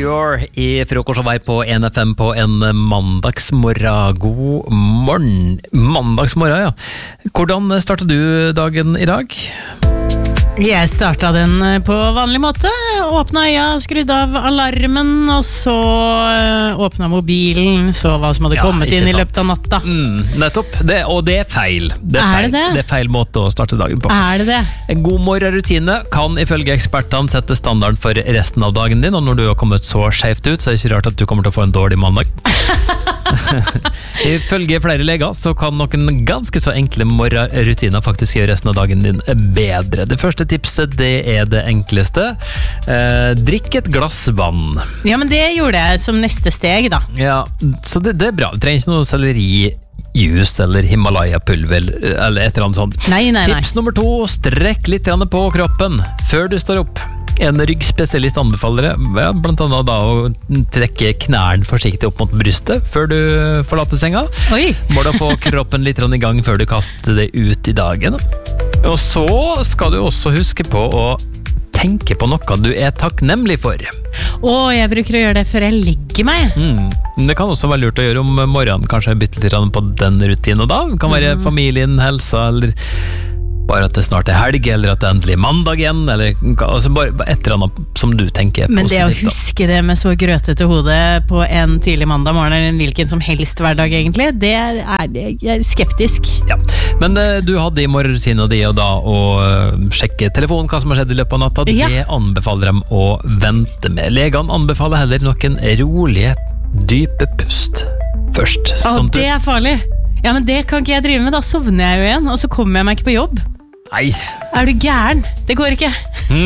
Cure I frokostshowet på NFM på en mandagsmorgen. God morgen. Mandagsmorgen, ja. Hvordan startet du dagen I dag? Jeg startet den på vanlig måte. Åpnet øya, skrudde av alarmen, og så åpnet mobilen, så hva som hadde kommet inn I løpet av natta. Nettopp, og det feil. Det feil. Det feil måte å starte dagen på. Det? En god morgenrutine kan ifølge ekspertene sette standarden for resten av dagen din, og når du har kommet så skjevt ut, så det ikke rart at du kommer til å få en dårlig mandag. Ifølge flere leger så kan noen ganske så enkle morgenrutiner faktisk gjøre resten av dagen din bedre. Det første tipset, det det enkleste. Drikk et glass vann. Ja, men det gjorde jeg som neste steg da. Ja, så det bra. Du trenger ikke noe sellerijus eller Himalaya-pulver eller et eller annet sånt. Nei. Tips nummer 2, strekk litt på kroppen før du står opp. En ryggspesialist anbefaler det, blant annet da å trekke knærne forsiktig opp mot brystet før du forlater senga. Må da få kroppen litt I gang før du kaster det ut I dagen. Og så skal du også huske på å tenke på noe du takknemlig for. Jeg bruker å gjøre det før jeg legger meg. Det kan også være lurt å gjøre om morgenen, kanskje bytte litt på den rutinen da. Det kan være familien, helsa, eller bare at det snart helg, eller at det endelig mandag igjen, eller altså bare et eller annet som du tenker positivt. Men det å huske det med så grøtete hode på en tidlig mandag morgen, eller en hvilken som helst hverdag egentlig, det jeg skeptisk. Ja, men du hadde I morgenrutinen din og da å sjekke telefonen, hva som har skjedd I løpet av natta, det anbefaler dem å vente med. Legene anbefaler heller noen rolige, dype pust først. Det farlig. Ja, men det kan ikke jeg drive med, da sovner jeg jo igjen, og så kommer jeg meg ikke på jobb. Nei. Du gæren? Det går ikke.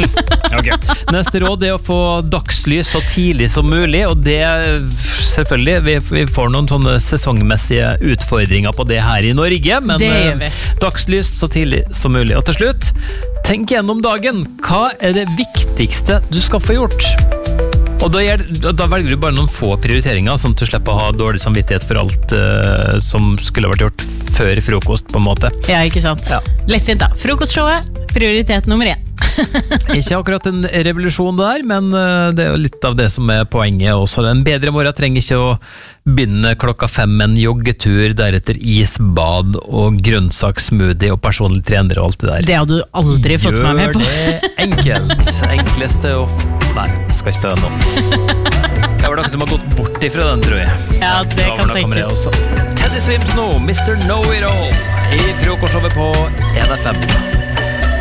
Okay. Neste råd å få dagslys så tidlig som mulig, og det selvfølgelig, vi får noen sånne sesongmessige utfordringer på det her I Norge, men det gjør vi. Dagslys så tidlig som mulig. Og til slutt, tenk gjennom dagen. Hva det viktigste du skal få gjort? Og da velger du bare noen få prioriteringer, sånn at du slipper å ha dårlig samvittighet for alt som skulle vært gjort før frokost, på en måte. Ja, ikke sant? Ja. Lettvint da. Frokostshowet, prioritet nummer 1. Ikke akkurat en revolusjon det der, men det jo litt av det som poenget også. En bedre morgen trenger ikke å begynne 5:00 med en joggetur, deretter isbad og grønnsakssmoothie og personlig trener og alt det der. Det hadde du aldri fått meg med på. Gjør det enkelt. Enkleste Nei, skal ikke ta den nå. Det var noen som har gått bort ifra den, tror jeg. Ja, det kan tenkes. Teddy Swims nå, Mr. Know-It-All I frokostshowet på NFM.